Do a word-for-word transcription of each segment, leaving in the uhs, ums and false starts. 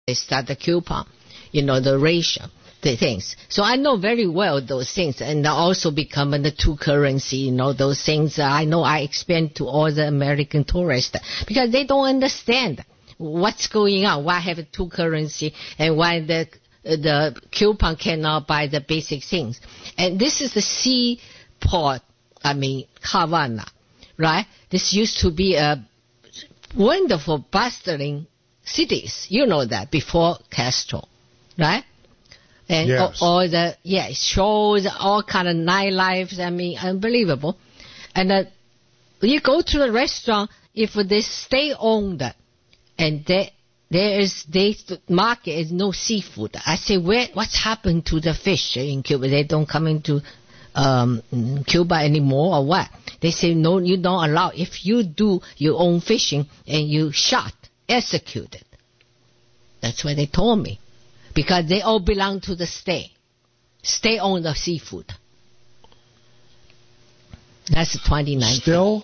they start the coupon, you know, the ratio, the things. So I know very well those things, and also becoming the two currency, you know, those things. I know I explain to all the American tourists because they don't understand what's going on, why have two currency and why the the coupon cannot buy the basic things. And this is the seaport, I mean, Havana, right? This used to be a wonderful, bustling cities. You know that, before Castro, right? And yes. all, all the, yeah, shows, all kind of nightlife, I mean, unbelievable. And uh, you go to the restaurant, if they stay owned, and they, there is, they market is no seafood. I say, where, what's happened to the fish in Cuba? They don't come into um, Cuba anymore or what? They say, no, you don't allow. If you do your own fishing and you shot, executed. That's what they told me. Because they all belong to the state. State own the seafood. That's twenty nineteen. Still?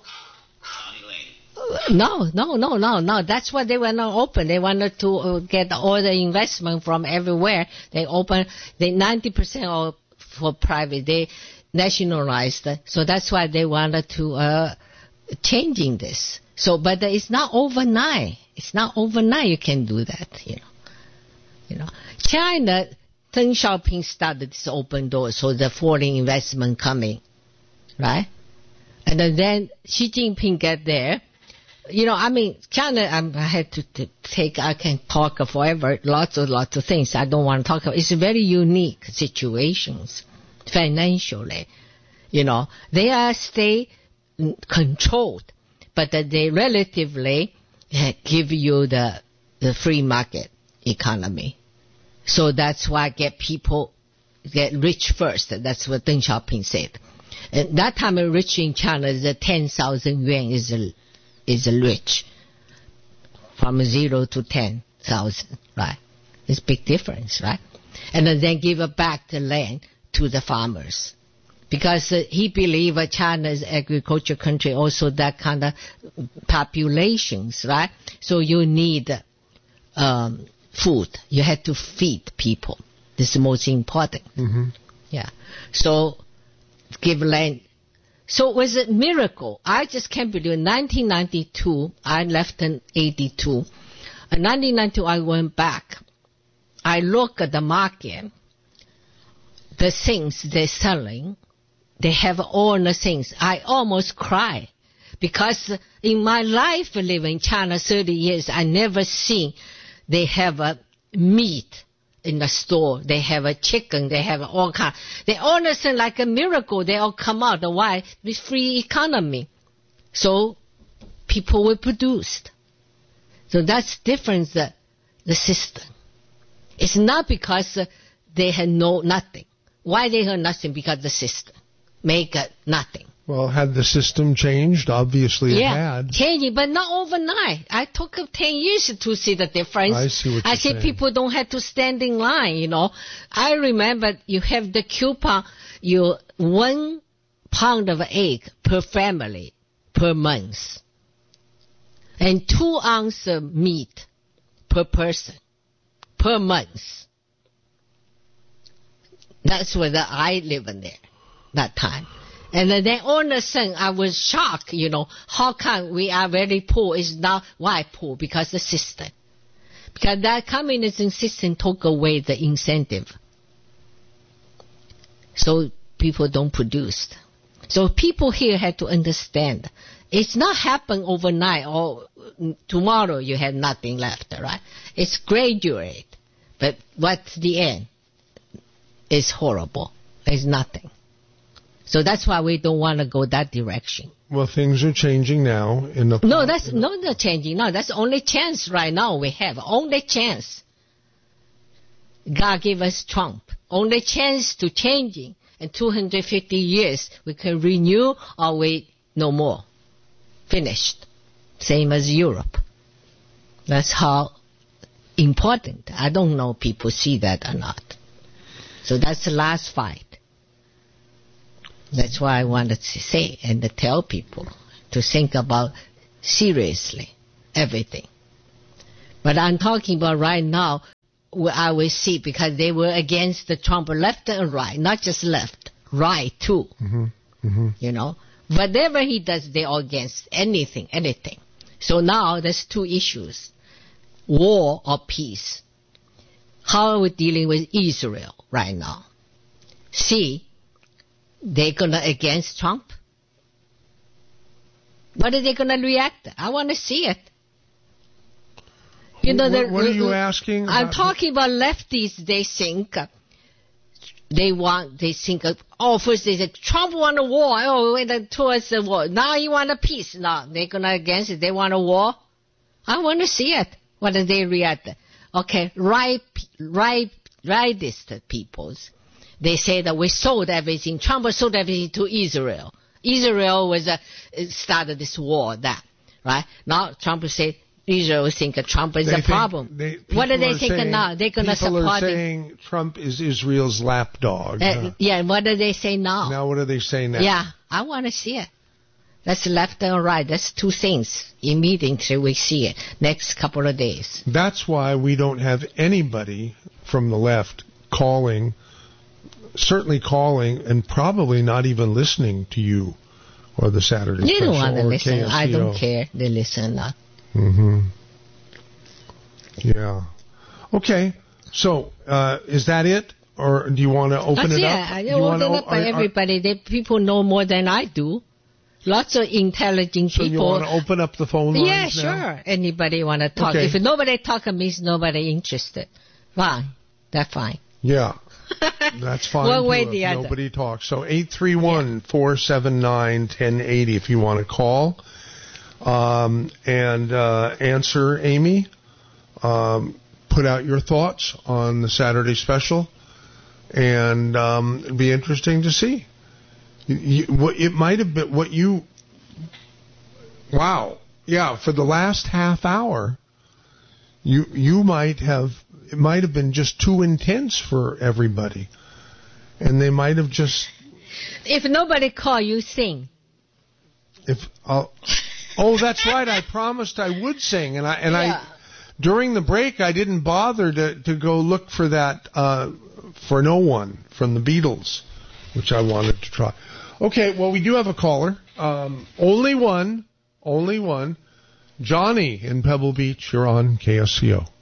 No, no, no, no, no. That's why they were not open. They wanted to uh, get all the investment from everywhere. They open, they ninety percent all for private. They nationalized. So that's why they wanted to uh, changing this. So, but it's not overnight. It's not overnight you can do that, you know. You know, China, Deng Xiaoping started this open door, so the foreign investment coming, right? And then Xi Jinping get there. You know, I mean, China, I'm, I had to, to take, I can talk forever, lots of, lots of things I don't want to talk about. It's very unique situations, financially. You know, they are state controlled, but they relatively give you the, the free market economy. So that's why get people get rich first. That's what Deng Xiaoping said. And that time rich in China is ten thousand yuan is a, is a rich. From zero to ten thousand, right? It's big difference, right? And then give back the land to the farmers. Because uh, he believe uh, China is agriculture country, also that kind of populations, right? So you need um, food. You have to feed people. This is the most important. Mm-hmm. Yeah. So give land. So it was a miracle. I just can't believe it. nineteen ninety-two, I left in eighty-two. In nineteen ninety-two, I went back. I look at the market, the things they're selling. They have all the things. I almost cry because in my life living in China thirty years, I never seen they have a meat in the store. They have a chicken. They have all kind. They all listen like a miracle. They all come out. Why? With free economy. So people will produce. So that's different, the, the system. It's not because uh, they had no nothing. Why they had nothing? Because the system make it nothing. Well, had the system changed? Obviously yeah, it had. changing, but not overnight. I took ten years to see the difference. I see what I you're see saying. people don't have to stand in line, you know. I remember you have the coupon, you one pound of egg per family per month. And two ounces of meat per person per month. That's where I live in there, that time. And then all of a sudden, I was shocked, you know, how come we are very poor? It's not why poor? Because the system. Because that communism system took away the incentive. So people don't produce. So people here have to understand. It's not happen overnight or tomorrow you have nothing left, right? It's graduate. But what's the end? It's horrible. It's nothing. So that's why we don't want to go that direction. Well, things are changing now. In the no, that's not the changing. No, that's the only chance right now we have. Only chance. God gave us Trump. Only chance to changing. In two hundred fifty years, we can renew or wait no more. Finished. Same as Europe. That's how important. I don't know if people see that or not. So that's the last fight. That's why I wanted to say and to tell people to think about seriously everything. But I'm talking about right now I will see, because they were against the Trump left and right, not just left, right too. Mm-hmm. Mm-hmm. You know, whatever he does, they're all against anything, anything. So now there's two issues, war or peace. How are we dealing with Israel right now? See, they're going to against Trump. What are they going to react? I want to see it. You know, what, what are you asking? I'm talking about lefties. They think they want. They think. Oh, first they say Trump want a war. Oh, wait towards the war. Now you want a peace. No, they're gonna against it. They want a war. I want to see it. What do they react? Okay, right, right, rightist peoples. They say that we sold everything. Trump sold everything to Israel. Israel was uh, started this war. That right now Trump said. Israel think Trump is they a think, problem. They, what do they think saying, now? They're going to support. People are saying it. Trump is Israel's lapdog. Uh, huh? Yeah, what do they say now? Now what do they say now? Yeah, I want to see it. That's left and right. That's two things. Immediately we see it next couple of days. That's why we don't have anybody from the left calling, certainly calling, and probably not even listening to you or the Saturday They Special don't want to listen. K S C O. I don't care. They listen or not. Mm-hmm. Yeah. Okay. So, uh, is that it? Or do you want to open That's it it. up? I Do you open wanna, up by are, are, everybody. They, people know more than I do. Lots of intelligent so people. you want to open up the phone lines Yeah, now? sure. Anybody want to talk. Okay. If nobody talk, it means nobody interested. Fine. That's fine. Yeah. That's fine. One too, way or if the other. nobody talks. So eight three one, four seven nine, one zero eight zero if you want to call um, and uh, answer Amy. Um, put out your thoughts on the Saturday Special, and um, it'd be interesting to see. You, you, what it might have been what you. Wow, yeah. For the last half hour, you you might have it might have been just too intense for everybody, and they might have just. If nobody call, you sing. If I'll, oh, that's right. I promised I would sing, and I and Yeah. I. During the break, I didn't bother to, to go look for that uh, For No One from the Beatles, which I wanted to try. Okay, well, we do have a caller. Um, only one. Only one. Johnny in Pebble Beach. You're on K S C O.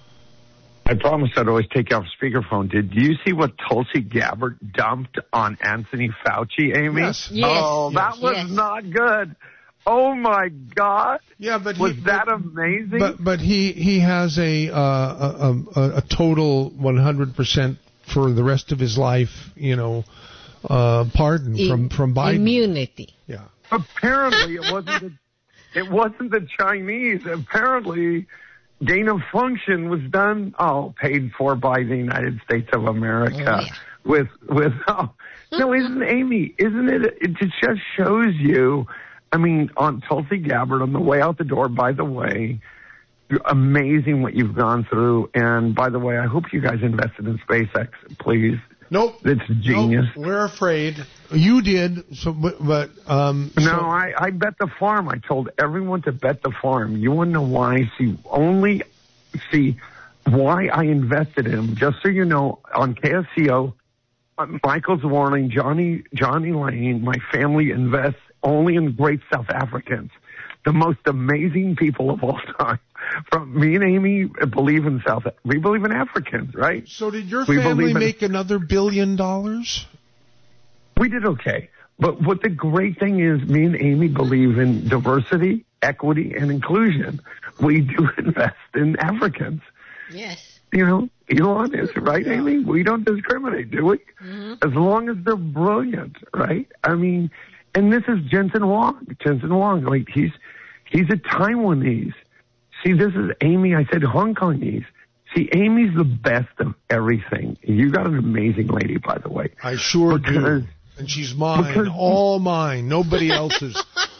I promised I'd always take you off speakerphone. Did you see what Tulsi Gabbard dumped on Anthony Fauci, Amy? Yes. Yes. Oh, that Yes. was Yes. not good. Oh, my God. Yeah, but Was he, that but, amazing? But but he he has a uh, a, a, a total one hundred percent for the rest of his life, you know, uh, pardon I- from from Biden. Immunity. Yeah. Apparently, it wasn't the, it wasn't the Chinese. Apparently, gain of function was done, oh, paid for by the United States of America. Oh, yeah. With, with, oh, no, isn't Amy, isn't it, it just shows you, I mean, on Tulsi Gabbard, on the way out the door, by the way, amazing what you've gone through. And by the way, I hope you guys invested in SpaceX, please. Nope. It's genius. Nope, we're afraid. You did, so but, but um. No, so, I, I bet the farm. I told everyone to bet the farm. You want to know why? See, only see why I invested in him. Just so you know, on K S C O, uh, Michael's Warning, Johnny Johnny Lane, my family invests only in great South Africans, the most amazing people of all time. From me and Amy believe in South. We believe in Africans, right? So did your We family believe in- make another billion dollars? We did okay. But what the great thing is, me and Amy believe in diversity, equity, and inclusion. We do invest in Africans. Yes. You know, Elon is, right, Yeah. Amy? We don't discriminate, do we? Mm-hmm. As long as they're brilliant, right? I mean, and this is Jensen Huang. Jensen Huang, like, he's, he's a Taiwanese. See, this is Amy. I said Hong Kongese. See, Amy's the best of everything. You got an amazing lady, by the way. I sure Because- do. And she's mine, because- all mine, nobody else's.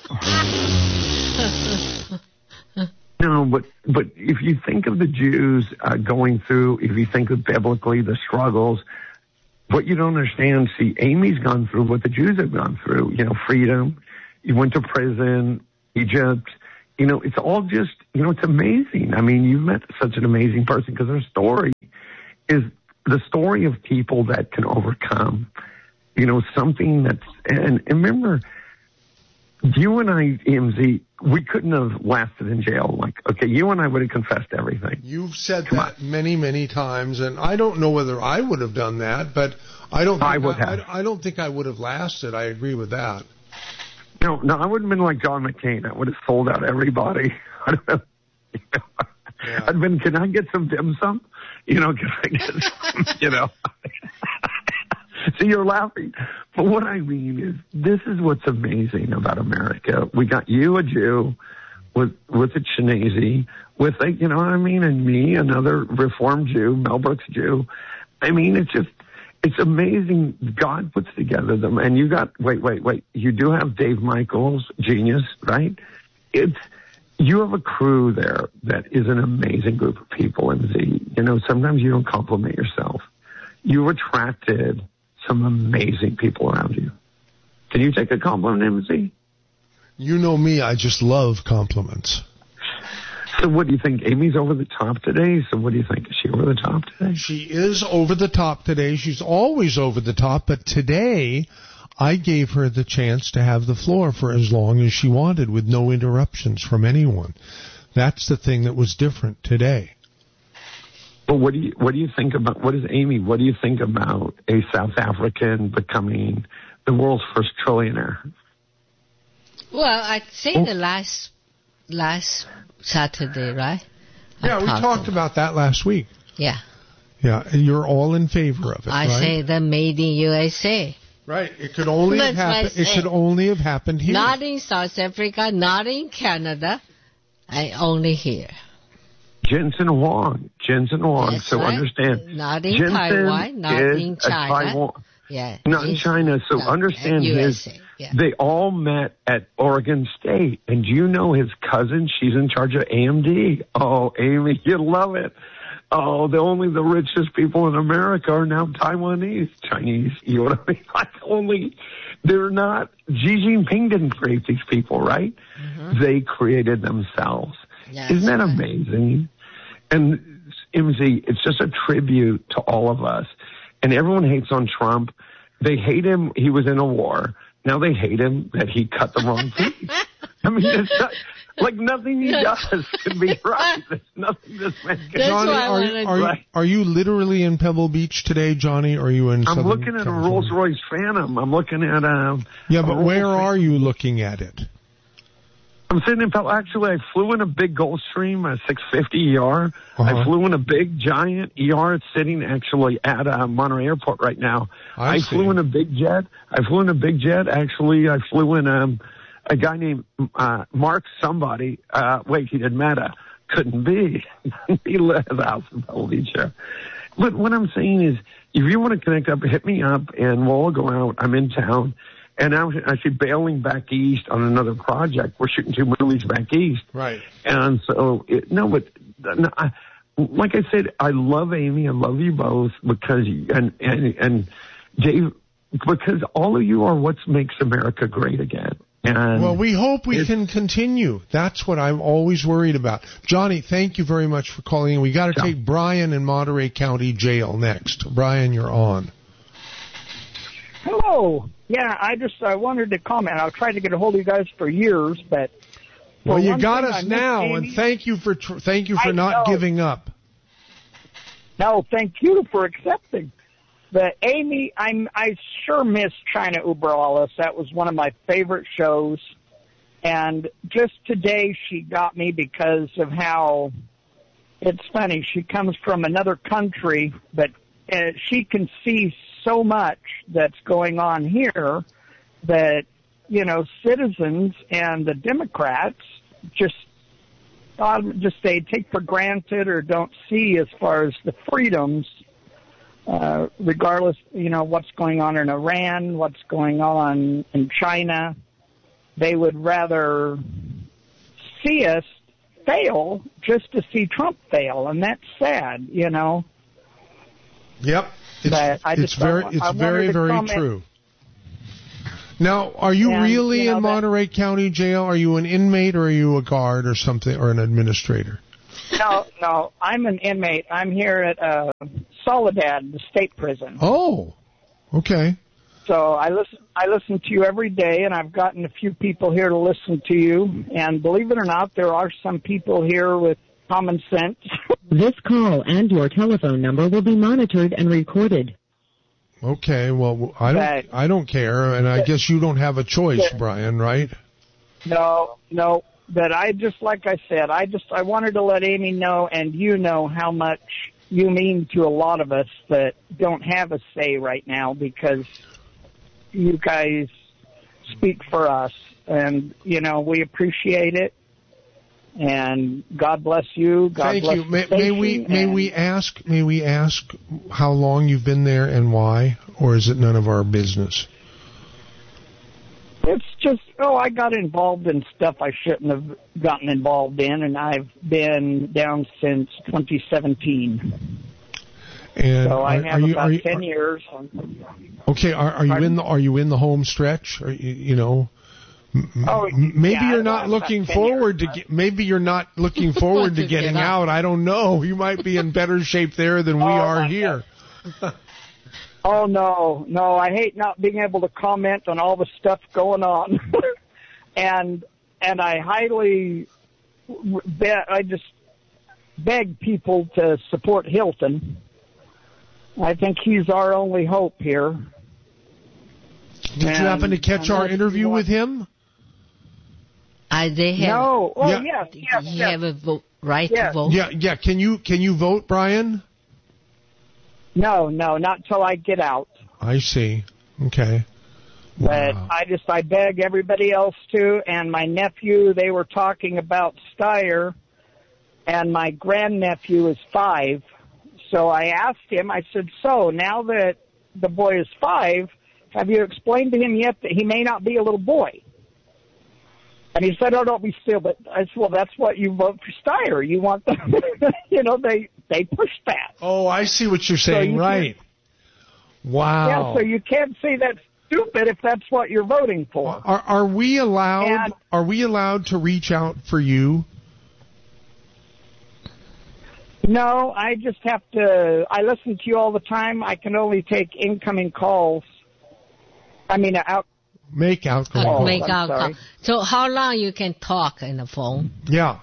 No, but but if you think of the Jews uh, going through, if you think of biblically the struggles, what you don't understand, see, Amy's gone through what the Jews have gone through. You know, freedom. You went to prison, Egypt. You know, it's all just, you know, it's amazing. I mean, you've met such an amazing person because her story is the story of people that can overcome, you know, something that's, and, and remember, you and I, E M Z, we couldn't have lasted in jail. Like, okay, you and I would have confessed everything. You've said Come that on. many, many times, and I don't know whether I would have done that, but I don't think I would I, have. I, I don't think I would have lasted. I agree with that. No, no, I wouldn't have been like John McCain. I would have sold out everybody. I don't know. You know, Yeah. I'd been, can I get some dim sum? You know, can I get some, you know? See, you're laughing. But what I mean is, this is what's amazing about America. We got you, a Jew, with with a Chinese, with a, you know what I mean, and me, another Reformed Jew, Mel Brooks Jew. I mean, it's just, it's amazing. God puts together them, and you got, wait, wait, wait. You do have Dave Michaels, genius, right? It's, you have a crew there that is an amazing group of people. And Z, you know, sometimes you don't compliment yourself. You've attracted some amazing people around you. Can you take a compliment, M Z? You know me, I just love compliments. So what do you think? Amy's over the top today? So what do you think? Is she over the top today? She is over the top today. She's always over the top, but today I gave her the chance to have the floor for as long as she wanted with no interruptions from anyone. That's the thing that was different today. But what do you what do you think about, what is Amy, what do you think about a South African becoming the world's first trillionaire? Well, I think Oh. the last last Saturday, right? I Yeah, we talked about that last week. Yeah. Yeah, and you're all in favor of it, I right? say the made in U S A. Right. It could only have That's what I happened. It say. could only have happened here. Not in South Africa, not in Canada, I only here. Jensen Huang. Jensen Huang. That's so right. understand. Not in Jensen Taiwan, not is in a China. Taiwan- Yeah. Not in China. So no, understand U his, S A. Yeah. they all met at Oregon State. And do you know his cousin? She's in charge of A M D. Oh, Amy, you love it. Oh, the only the richest people in America are now Taiwanese, Chinese. You know what I mean? Like only, they're not, Xi Jinping didn't create these people, right? Mm-hmm. They created themselves. Yes, Isn't that right. amazing? And M Z, it's just a tribute to all of us. And everyone hates on Trump. They hate him. He was in a war. Now they hate him that he cut the wrong piece. I mean, it's not, like nothing he does can be right. There's nothing this man can That's Johnny, why I are, wanted- you, are, you, Right. are you literally in Pebble Beach today, Johnny? Or are you in I'm Southern looking at a California? Rolls Royce Phantom. I'm looking at um. Yeah, a but Rolls where Royce- are you looking at it? I'm sitting in Palo. Actually, I flew in a big Gulfstream, a six fifty E R. Uh-huh. I flew in a big giant E R. It's sitting actually at uh, Monterey Airport right now. I see. flew in a big jet. I flew in a big jet. Actually, I flew in um, a guy named uh, Mark somebody. Uh, wait, he did Meta. Couldn't be. He has a house in Pebble Beach there. But what I'm saying is, if you want to connect up, hit me up, and we'll all go out. I'm in town. And I'm actually bailing back east on another project. We're shooting two movies back east. Right. And so, it, no, but no, I, like I said, I love Amy. I love you both because, and, and, and Dave, because all of you are what makes America great again. And Well, we hope we it's- can continue. That's what I'm always worried about. Johnny, thank you very much for calling in. We got to Yeah. take Brian in Monterey County Jail next. Brian, you're on. Hello. Yeah, I just I wanted to comment. I've tried to get a hold of you guys for years, but Well, for you one got thing, us I miss now, Amy. and thank you for tr- thank you for I not know. giving up. No, thank you for accepting. But Amy, I'm I sure miss China Uberallis. That was one of my favorite shows, and just today she got me because of how it's funny. She comes from another country, but uh, she can see so much that's going on here that, you know, citizens and the Democrats just um, just they take for granted or don't see as far as the freedoms, uh, regardless, you know, what's going on in Iran, what's going on in China. They would rather see us fail just to see Trump fail, and that's sad, you know. Yep. It's, But I it's just- very I- it's I wanted very to very comment- true. Now, are you And, really you know, in that- Monterey County Jail? Are you an inmate or are you a guard or something or an administrator? No, no, I'm an inmate. I'm here at uh, Soledad, the state prison. Oh, okay. So I listen, I listen to you every day, and I've gotten a few people here to listen to you. And believe it or not, there are some people here with common sense. This call and your telephone number will be monitored and recorded. Okay, well, I don't, That- I don't care, and I guess you don't have a choice, Yeah. Brian, right? No, no. But I just, like I said, I just, I wanted to let Amy know and you know how much you mean to a lot of us that don't have a say right now, because you guys speak for us, and, you know, we appreciate it. And God bless you. God Thank bless you. the May, may we station, may and we ask may we ask how long you've been there and why, or is it none of our business? It's just, oh, I got involved in stuff I shouldn't have gotten involved in, and I've been down since twenty seventeen. And So I are, have are you about are you, ten years. okay? Are, are you Pardon? in the are you in the home stretch? Are you, you know? M- Oh, m- maybe yeah, you're I not have about looking ten forward years. to get, maybe you're not looking forward to To get getting out. out. I don't know. You might be in better shape there than we Oh, are my here. Oh, no, no, I hate not being able to comment on all the stuff going on. and and I highly bet, I just beg people to support Hilton. I think he's our only hope here. Did you happen to catch our interview with him? Uh, they have, No, oh, Yeah. yes, yes, you yes. have a vote, right Yeah. to vote. Yeah, yeah. Can you can you vote, Brian? No, no, not till I get out. I see. Okay. But Wow. I just, I beg everybody else to, and my nephew, they were talking about Steyer, and my grandnephew is five. So I asked him, I said, so now that the boy is five, have you explained to him yet that he may not be a little boy? And he said, oh, don't be stupid. I said, well, that's what you vote for Steyer. You want the, you know, they, they push that. Oh, I see what you're So saying. you Right. Wow. Yeah, so you can't say that's stupid if that's what you're voting for. Are are we allowed And- are we allowed to reach out for you? No, I just have to, I listen to you all the time. I can only take incoming calls. I mean, out. Make out Uh, Oh, make I'm out sorry. call. So how long you can talk in the phone? Yeah,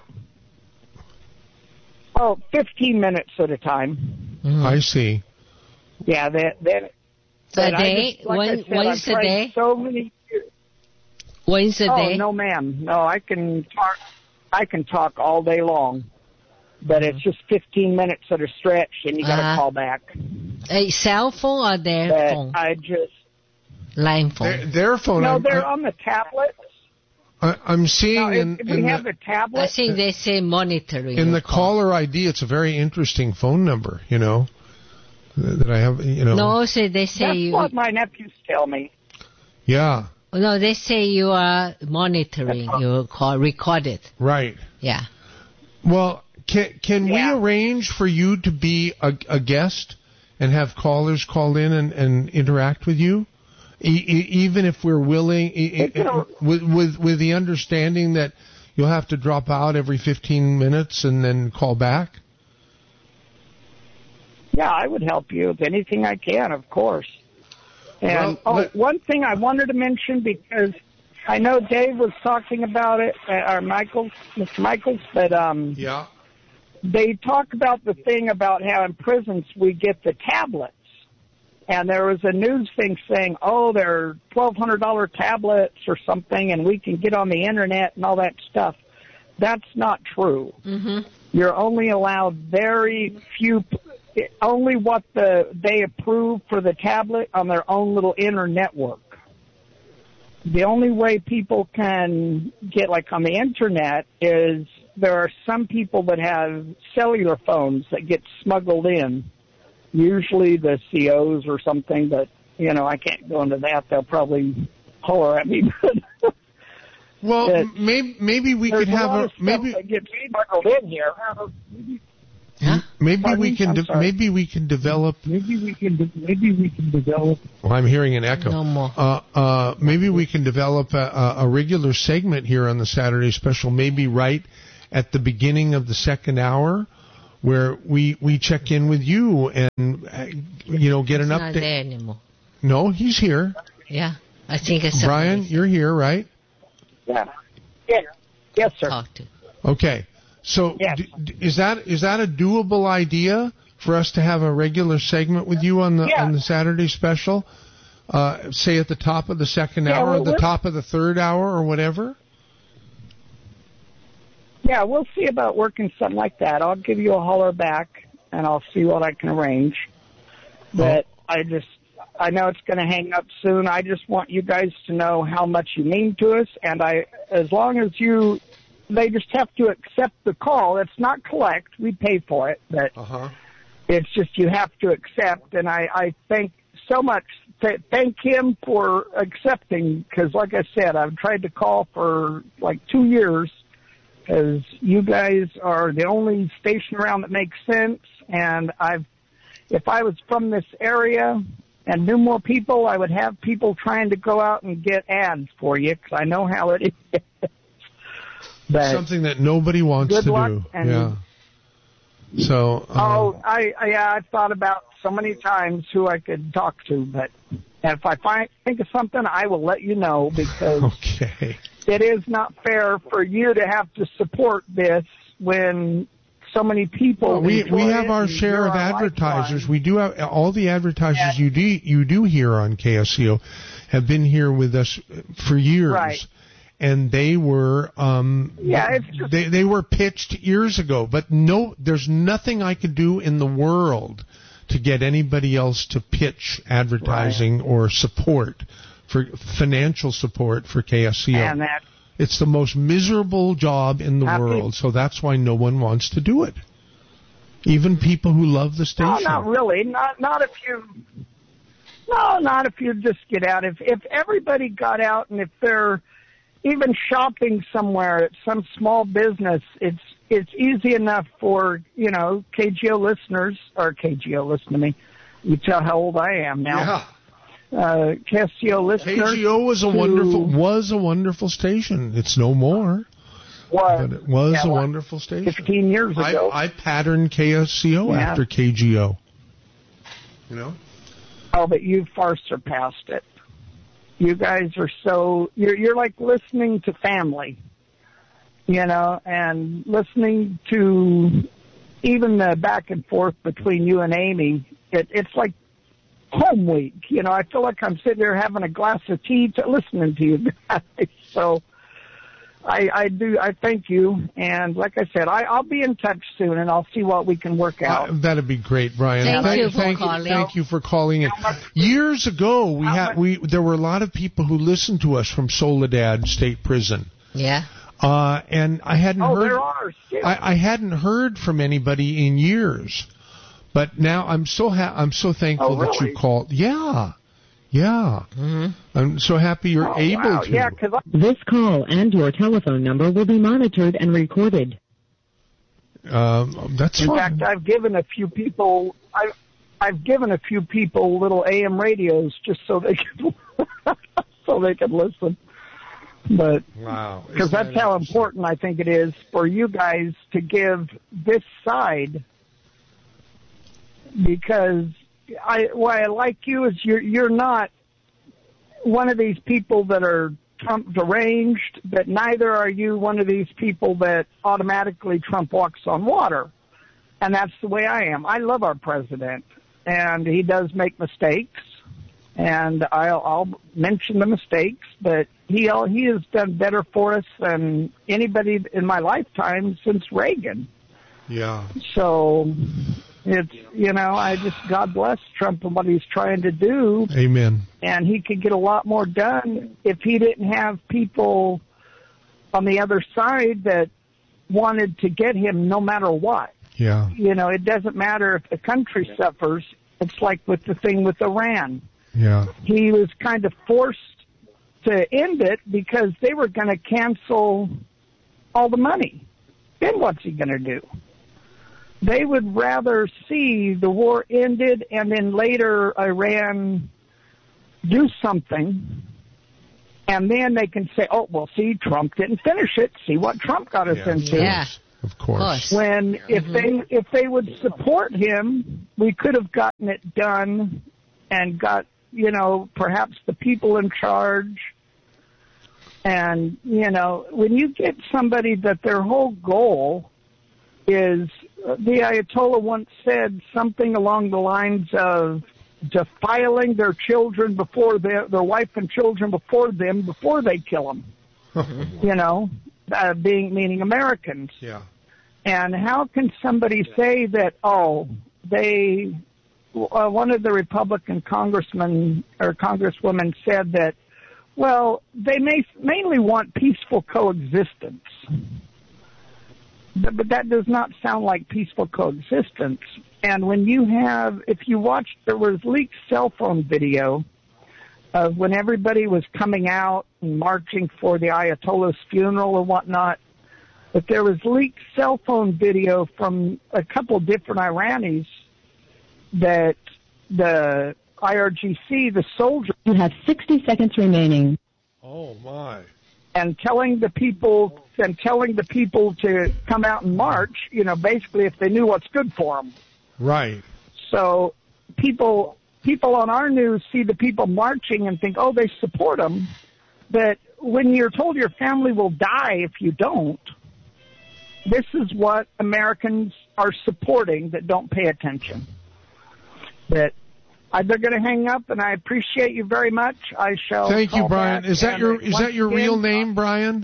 Oh, fifteen minutes at a time. Mhm. I see. Yeah, that, that. A but I day? just- like I When, said, when's I've the tried day? So many. When's the Oh, day? no, ma'am. No, I can talk, I can talk all day long. But it's just fifteen minutes at a stretch, and you got to Uh-huh. call back. A cell phone or their But phone? I just, Line Their, phone. their phone. no, I'm, they're I, on the tablets. I, I'm No, seeing if, in, if in we have the, the tablet. I think they say monitoring. in your the call. caller I D. It's a very interesting phone number. You know that I have. You know. No, say they say That's you. what my nephews tell me. Yeah. No, they say you are monitoring your call, recorded. Right. Yeah. Well, can can Yeah. we arrange for you to be a, a guest and have callers call in and, and interact with you, e- e- even if we're willing, e- e- You know- with with with the understanding that you'll have to drop out every fifteen minutes and then call back? Yeah, I would help you with anything I can, of course. And Well, oh, let- one thing I wanted to mention, because I know Dave was talking about it, uh, or Michaels, Mister Michaels, but um, Yeah. they talk about the thing about how in prisons we get the tablets. And there was a news thing saying, oh, they're twelve hundred dollars tablets or something, and we can get on the Internet and all that stuff. That's not true. Mm-hmm. You're only allowed very few, only what the they approve for the tablet on their own little inner network. The only way people can get, like on the Internet, is there are some people that have cellular phones that get smuggled in, usually the C Os or something, but, you know, I can't go into that. They'll probably holler at me. Well, But m- maybe maybe we There's could a have lot a of stuff maybe that gets smuggled in here. Huh? maybe Pardon we me? can I'm de- sorry. maybe we can develop. Maybe we can. De- maybe we can develop. Well, I'm hearing an echo. No more. Uh, uh, maybe we can develop a, a a regular segment here on the Saturday Special, maybe right at the beginning of the second hour, where we, we check in with you and you know, get He's an not update. there anymore. No, he's here. Yeah, I think it's Brian, you're here, right? Yeah. Yeah. Yes, sir. talk to. Okay. So Yes. d- d- is that is that a doable idea for us to have a regular segment with you on the Yeah. on the Saturday special? Uh, say at the top of the second Yeah, hour, well, or the we're- top of the third hour, or whatever. Yeah, we'll see about working something like that. I'll give you a holler back, and I'll see what I can arrange. But I just, I know it's going to hang up soon. I just want you guys to know how much you mean to us, and I, as long as you, they just have to accept the call. It's not collect. We pay for it, but Uh huh. it's just you have to accept. And I, I thank so much. Th- thank him for accepting, because like I said, I've tried to call for like two years. Because you guys are the only station around that makes sense, and I've, if I was from this area and knew more people, I would have people trying to go out and get ads for you, because I know how it is. But Something that nobody wants good to luck, do. and- Yeah. So. Uh, oh, I, I yeah, I've thought about so many times who I could talk to, but if I find think of something, I will let you know, because Okay. it is not fair for you to have to support this when so many people. Well, we enjoy we have it our and share you're of our advertisers. lifeline. We do have all the advertisers Yeah. you do you do here on K S C O have been here with us for years, Right. and they were um Yeah, it's just- they they were pitched years ago. But no, there's nothing I could do in the world to get anybody else to pitch advertising or support for financial support for K S C O. And that, It's the most miserable job in the Happy- world, so that's why no one wants to do it. Even people who love the station. no, not really. Not not if you. No, not if you just get out. If if everybody got out, and if they're even shopping somewhere at some small business, it's it's easy enough for, you know, K G O listeners, or K G O, listen to me. You tell how old I am now. Yeah. Uh, K S C O listeners. K G O was a to- wonderful was a wonderful station. It's no more, was, but it was yeah, a what, wonderful station. fifteen years I, ago. I patterned K S C O Yeah. after K G O. You know? Oh, but you've far surpassed it. You guys are so, you're, you're like listening to family, you know, and listening to even the back and forth between you and Amy. It, it's like home week, you know. I feel like I'm sitting there having a glass of tea to listening to you guys. So I, I do, I thank you. And like I said, I, I'll be in touch soon, and I'll see what we can work out. Uh, that'd be great, Brian. Thank thank you for thank calling. Thank you for calling in. Years ago, we How had much- we there were a lot of people who listened to us from Soledad State Prison. Yeah. Uh, and I hadn't oh, heard. there are. Still. I, I hadn't heard from anybody in years, but now I'm so ha- I'm so thankful Oh, that you really? called. Yeah, yeah. Mm-hmm. I'm so happy you're Oh, able wow. to. Yeah, because This call and your telephone number will be monitored and recorded. Um, that's in fine. fact, I've given a few people. I've I've given a few people little A M radios just so they can so they can listen. But Wow, because Isn't that's that how interesting? important I think it is for you guys to give this side. Because I, why I like you is you're you're not one of these people that are Trump deranged, but neither are you one of these people that automatically Trump walks on water. And that's the way I am. I love our president, and he does make mistakes, and I'll, I'll mention the mistakes, but he he has done better for us than anybody in my lifetime since Reagan. Yeah. So it's, you know, I just, God bless Trump and what he's trying to do, Amen. and he could get a lot more done if he didn't have people on the other side that wanted to get him no matter what. Yeah. You know, it doesn't matter if the country suffers. It's like with the thing with Iran. Yeah. He was kind of forced to end it because they were going to cancel all the money. Then what's he going to do? They would rather see the war ended and then later Iran do something, and then they can say, oh, well, see, Trump didn't finish it. See what Trump got us Yeah. into. Yeah. Of course. When if Mm-hmm. they if they would support him, we could have gotten it done and got, you know, perhaps the people in charge. And, you know, when you get somebody that their whole goal is, uh, the Ayatollah once said something along the lines of defiling their children before their, their wife and children before them, before they kill them, you know, uh, being, meaning Americans. Yeah. And how can somebody say that, oh, they, uh, one of the Republican congressmen or congresswomen said that, well, they may mainly want peaceful coexistence. But, but that does not sound like peaceful coexistence. And when you have, if you watched, there was leaked cell phone video of when everybody was coming out and marching for the Ayatollah's funeral or whatnot. But there was leaked cell phone video from a couple different Iranis that the I R G C, the soldiers, You have sixty seconds remaining. Oh, my. and telling the people and telling the people to come out and march, you know, basically if they knew what's good for them. Right. So people people on our news see the people marching and think, oh, they support them. But when you're told your family will die if you don't, this is what Americans are supporting that don't pay attention. But I, they're going to hang up, and I appreciate you very much. I shall. Thank you, call Brian. back, Is that and your is once that your again, real name, Brian?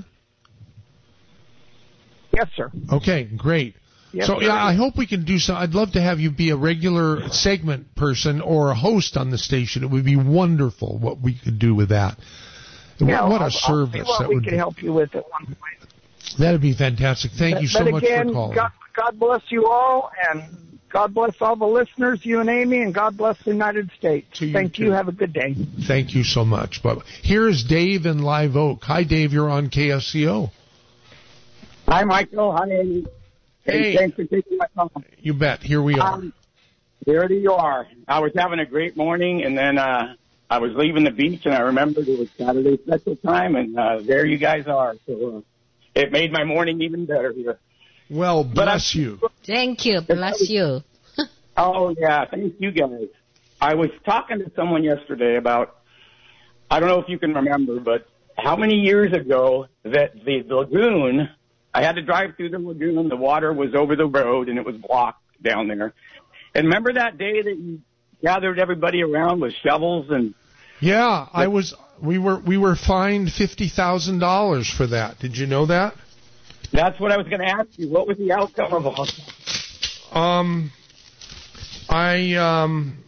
Yes, sir. Okay, great. Yes, so sir. yeah, I hope we can do so. I'd love to have you be a regular segment person or a host on the station. It would be wonderful what we could do with that. Yeah, what I'll, a service I'll see what that we would could be. help you with at one point. That'd be fantastic. Thank but, you so but much again, for calling. God, God bless you all, and God bless all the listeners, you and Amy, and God bless the United States. To you Thank too. you. Have a good day. Thank you so much. But here is Dave in Live Oak. Hi, Dave. You're on K S C O. Hi, Michael. Hi, Amy. Hey. Thanks for taking my call. You bet. Here we are. Um, there you are. I was having a great morning, and then uh, I was leaving the beach, and I remembered it was Saturday special time, and uh, there you guys are. So uh, it made my morning even better here. Well, But bless I- you. Thank you. Bless you. Oh, yeah. Thank you, guys. I was talking to someone yesterday about, I don't know if you can remember, but how many years ago that the lagoon, I had to drive through the lagoon, the water was over the road, and it was blocked down there. And remember that day that you gathered everybody around with shovels and... Yeah, I was. We were we were fined fifty thousand dollars for that. Did you know that? That's what I was going to ask you. What was the outcome of all that? Um, I um,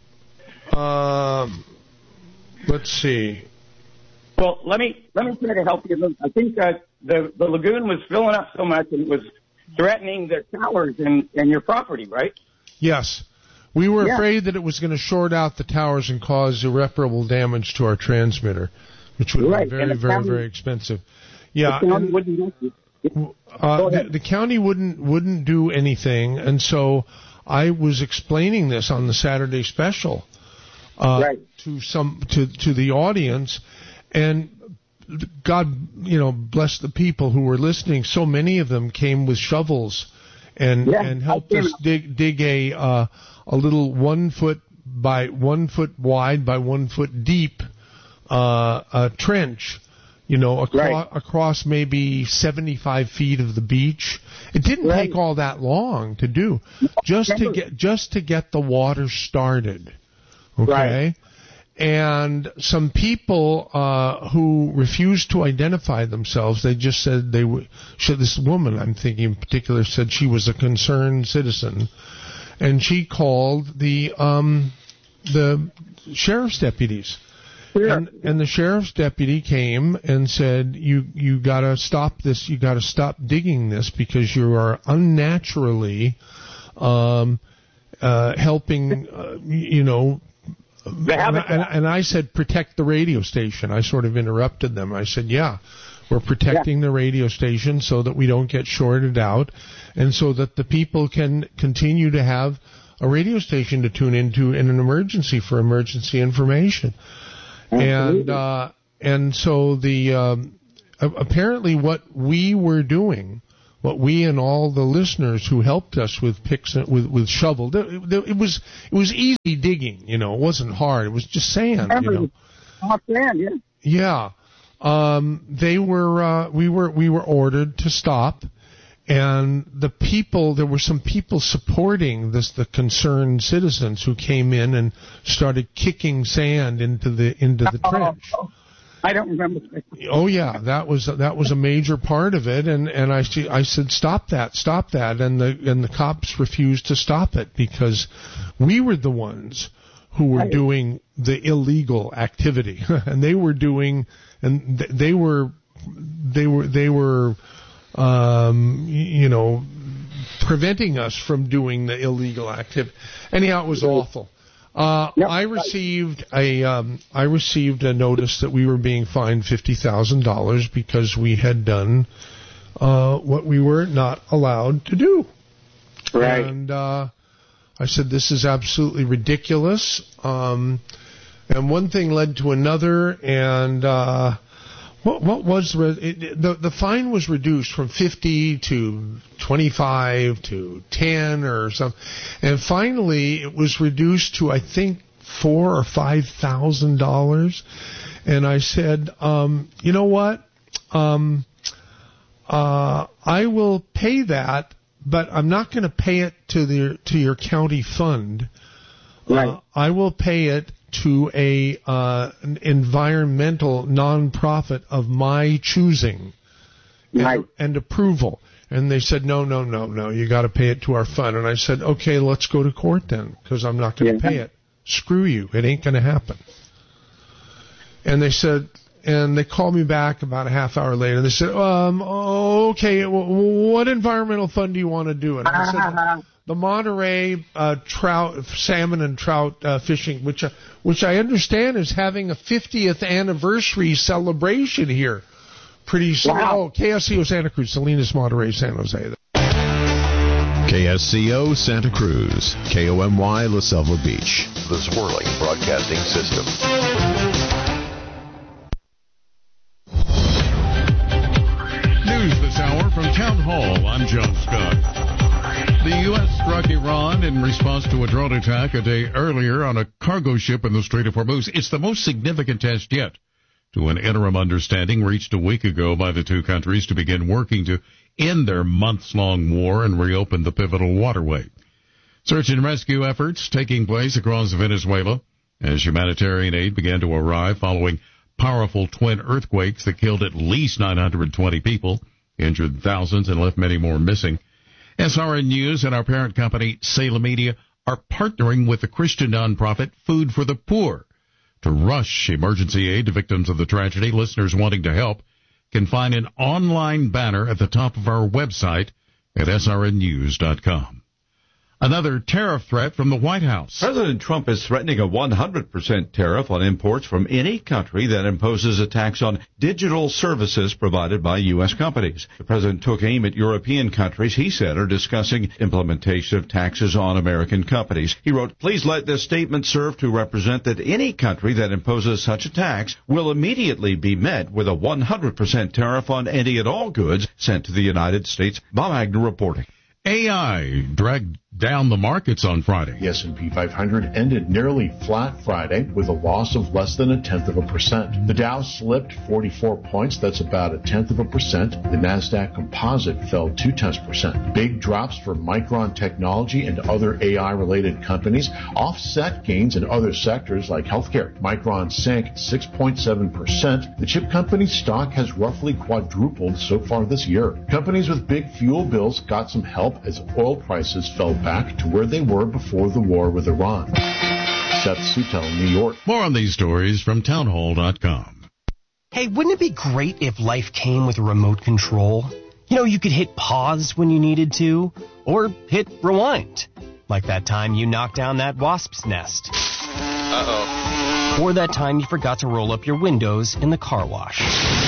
um, let's see. Well, let me let me try to help you. I think that the the lagoon was filling up so much and it was threatening the towers and and your property, right? Yes, we were Yeah. afraid that it was going to short out the towers and cause irreparable damage to our transmitter, which would Right, be very, and the very, county- very expensive. Yeah, The county and, wouldn't let you. uh, Go the, ahead. the county wouldn't wouldn't do anything, and so I was explaining this on the Saturday special uh, Right. to some to to the audience, and God, you know, bless the people who were listening. So many of them came with shovels and Yeah, and helped I came us out. dig dig a uh, a little one foot by one foot wide by one foot deep uh, a trench. You know, across, Right. across maybe seventy-five feet of the beach. It didn't Right. take all that long to do, just to remember. get just to get the water started. Okay, Right. and some people uh, who refused to identify themselves, they just said they were. So this woman, I'm thinking in particular, said she was a concerned citizen, and she called the um, the sheriff's deputies. Sure. And, and the sheriff's deputy came and said, "You you got to stop this. You got to stop digging this because you are unnaturally um, uh, helping. Uh, you know." The And, habitat. and, and I said, "Protect the radio station." I sort of interrupted them. I said, "Yeah, we're protecting the radio station so that we don't get shorted out, and so that the people can continue to have a radio station to tune into in an emergency for emergency information." And uh, and so the um, a- apparently what we were doing what we and all the listeners who helped us with picks and, with with shovel. It, it was it was easy digging, you know. It wasn't hard. It was just sand, you know. Hot sand, yeah. Yeah, um, they were. Uh, we were we were ordered to stop, and the people. There were some people supporting this. The concerned citizens who came in and started kicking sand into the into the trench. Oh, I don't remember. Oh yeah, that was that was a major part of it, and and I I said stop that, stop that, and the and the cops refused to stop it because we were the ones who were doing the illegal activity, and they were doing and they were they were they were um, you know preventing us from doing the illegal activity. Anyhow, it was awful. Uh, yep. I received a um, I received a notice that we were being fined fifty thousand dollars because we had done uh, what we were not allowed to do. Right. And uh, I said, this is absolutely ridiculous. Um, and one thing led to another, and uh, what what was re- it, the the fine was reduced from fifty to twenty-five to ten or something, and finally it was reduced to I think four or five thousand dollars. And I said, um, you know what, um, uh, I will pay that, but I'm not going to pay it to the to your county fund. Right. Uh, I will pay it to a uh, an environmental nonprofit of my choosing, right. and, and approval. And they said, no, no, no, no, you got to pay it to our fund. And I said, okay, let's go to court then, because I'm not going to yeah. pay it. Screw you, it ain't going to happen. And they said, and they called me back about a half hour later. They said, um, okay, what environmental fund do you want to do it? And I said, the Monterey uh, trout, salmon and trout uh, fishing, which uh, which I understand is having a fiftieth anniversary celebration here. Pretty soon. Wow. Oh, K S C O Santa Cruz, Salinas, Monterey, San Jose. K S C O Santa Cruz, K O M Y La Selva Beach, the Swirling Broadcasting System. News this hour from Town Hall. I'm John Scott. The U S struck Iran in response to a drone attack a day earlier on a cargo ship in the Strait of Hormuz. It's the most significant test yet to an interim understanding reached a week ago by the two countries to begin working to end their months-long war and reopen the pivotal waterway. Search and rescue efforts taking place across Venezuela as humanitarian aid began to arrive following powerful twin earthquakes that killed at least nine hundred twenty people, injured thousands, and left many more missing. S R N News and our parent company, Salem Media, are partnering with the Christian nonprofit Food for the Poor to rush emergency aid to victims of the tragedy. Listeners wanting to help can find an online banner at the top of our website at S R N news dot com. Another tariff threat from the White House. President Trump is threatening a one hundred percent tariff on imports from any country that imposes a tax on digital services provided by U S companies. The president took aim at European countries he said are discussing implementation of taxes on American companies. He wrote, "Please let this statement serve to represent that any country that imposes such a tax will immediately be met with a one hundred percent tariff on any and all goods sent to the United States." Bob Agnew reporting. A I dragged down the markets on Friday. The S and P five hundred ended nearly flat Friday with a loss of less than a tenth of a percent. The Dow slipped forty-four points. That's about a tenth of a percent. The NASDAQ Composite fell two tenths percent. Big drops for Micron Technology and other A I-related companies offset gains in other sectors like healthcare. Micron sank six point seven percent. The chip company's stock has roughly quadrupled so far this year. Companies with big fuel bills got some help as oil prices fell back to where they were before the war with Iran. Seth Sutel, New York. More on these stories from town hall dot com. Hey, wouldn't it be great if life came with a remote control? You know, you could hit pause when you needed to, or hit rewind. Like that time you knocked down that wasp's nest. Uh-oh. Or that time you forgot to roll up your windows in the car wash.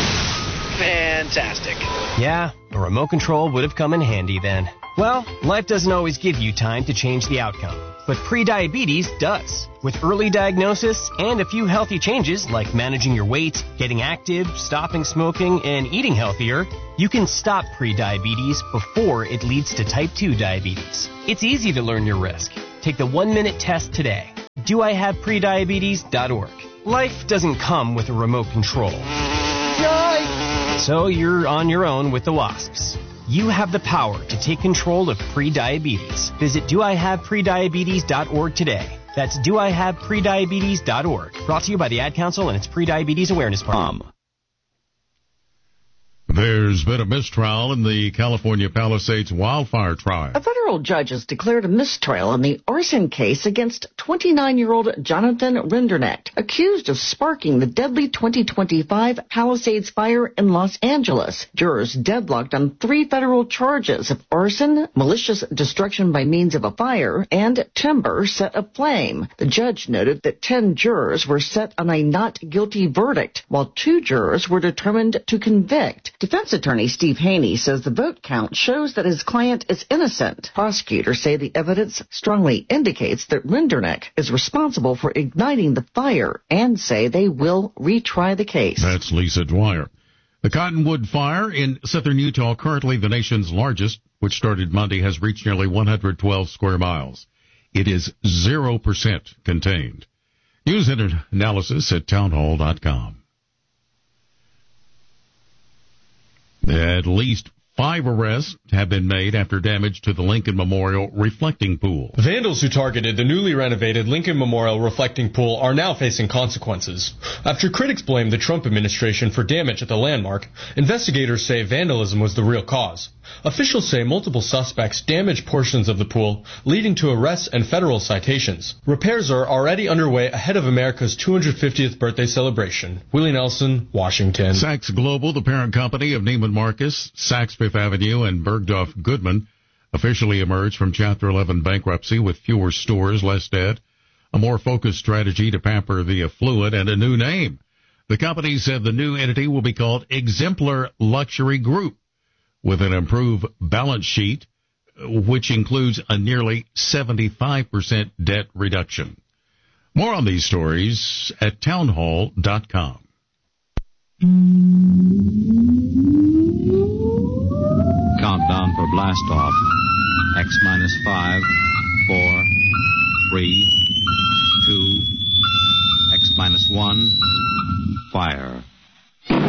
Fantastic. Yeah, a remote control would have come in handy then. Well, life doesn't always give you time to change the outcome. but prediabetes does. With early diagnosis and a few healthy changes like managing your weight, getting active, stopping smoking, and eating healthier, you can stop prediabetes before it leads to type two diabetes. It's easy to learn your risk. Take the one-minute test today. do I have prediabetes dot org. Life doesn't come with a remote control. Yikes! So you're on your own with the WASPs. You have the power to take control of prediabetes. Visit do I have prediabetes dot org today. That's do I have prediabetes dot org. Brought to you by the Ad Council and its Prediabetes Awareness Program. There's been a mistrial in the California Palisades wildfire trial. A federal judge has declared a mistrial in the arson case against twenty-nine-year-old Jonathan Rinderknecht, accused of sparking the deadly twenty twenty-five Palisades fire in Los Angeles. Jurors deadlocked on three federal charges of arson, malicious destruction by means of a fire, and timber set aflame. The judge noted that ten jurors were set on a not guilty verdict, while two jurors were determined to convict. Defense attorney Steve Haney says the vote count shows that his client is innocent. Prosecutors say the evidence strongly indicates that Rinderknecht is responsible for igniting the fire and say they will retry the case. That's Lisa Dwyer. The Cottonwood Fire in southern Utah, currently the nation's largest, which started Monday, has reached nearly one hundred twelve square miles. It is zero percent contained. News and analysis at townhall dot com. At least five arrests have been made after damage to the Lincoln Memorial reflecting pool. Vandals who targeted the newly renovated Lincoln Memorial reflecting pool are now facing consequences. After critics blame the Trump administration for damage at the landmark, investigators say vandalism was the real cause. Officials say multiple suspects damaged portions of the pool, leading to arrests and federal citations. Repairs are already underway ahead of America's two hundred fiftieth birthday celebration. Willie Nelson, Washington. Saks Global, the parent company of Neiman Marcus, Saks Fifth Avenue, and Bergdorf Goodman, officially emerged from Chapter eleven bankruptcy with fewer stores, less debt, a more focused strategy to pamper the affluent, and a new name. The company said the new entity will be called Exemplar Luxury Group, with an improved balance sheet, which includes a nearly seventy-five percent debt reduction. More on these stories at townhall dot com. Countdown for blast off. X minus five, four, three, two, X minus one, fire.